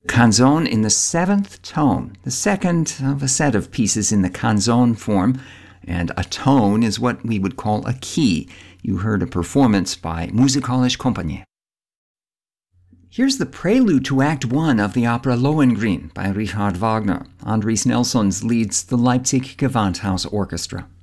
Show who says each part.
Speaker 1: Canzone in the seventh tone, the second of a set of pieces in the canzone form, and a tone is what we would call a key. You heard a performance by Musikalische Kompanie. Here's the prelude to Act 1 of the opera Lohengrin by Richard Wagner. Andries Nelsons leads the Leipzig Gewandhaus Orchestra.